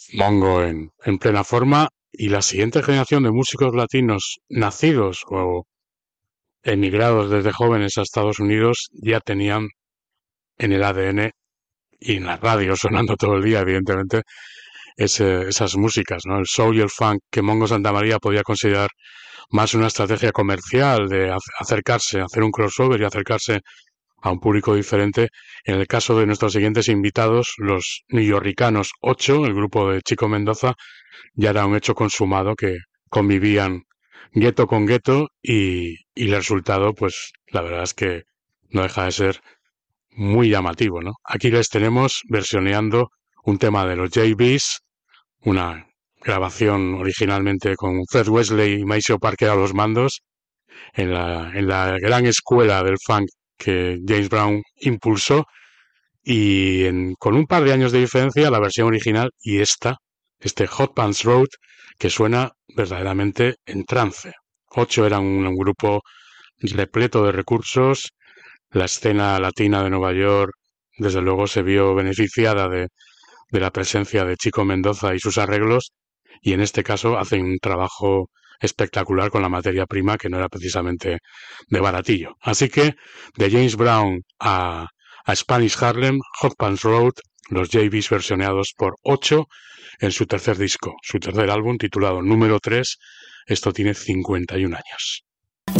Mongo en plena forma, y la siguiente generación de músicos latinos nacidos o emigrados desde jóvenes a Estados Unidos ya tenían en el ADN y en la radio sonando todo el día, evidentemente, esas músicas, ¿no? El soul y el funk que Mongo Santamaría podía considerar más una estrategia comercial de acercarse, hacer un crossover y acercarse a un público diferente. En el caso de nuestros siguientes invitados, los neoyorricanos 8, el grupo de Chico Mendoza, ya era un hecho consumado que convivían gueto con gueto y el resultado, pues la verdad es que no deja de ser muy llamativo, ¿no? Aquí les tenemos versioneando un tema de los JBs, una grabación originalmente con Fred Wesley y Maceo Parker a los mandos, en la gran escuela del funk que James Brown impulsó, y con un par de años de diferencia la versión original y este Hot Pants Road, que suena verdaderamente en trance. Ocho eran un grupo repleto de recursos. La escena latina de Nueva York desde luego se vio beneficiada de la presencia de Chico Mendoza y sus arreglos, y en este caso hacen un trabajo espectacular con la materia prima que no era precisamente de baratillo. Así que de James Brown a Spanish Harlem, Hot Pants Road, los JBs versioneados por Ocho en su tercer disco, su tercer álbum titulado Número 3. Esto tiene 51 años.